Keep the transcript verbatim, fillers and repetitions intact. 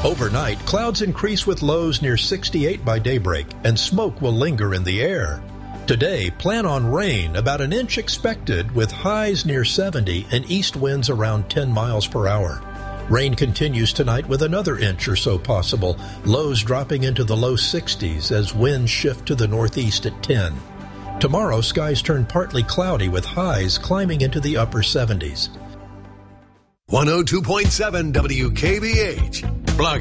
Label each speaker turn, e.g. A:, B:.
A: Overnight, clouds increase with lows near sixty-eight by daybreak, and smoke will linger in the air. Today, plan on rain, about an inch expected, with highs near seventy and east winds around ten miles per hour. Rain continues tonight with another inch or so possible, lows dropping into the low sixties as winds shift to the northeast at ten. Tomorrow, skies turn partly cloudy with highs climbing into the upper seventies.
B: one oh two point seven W K B H. Blog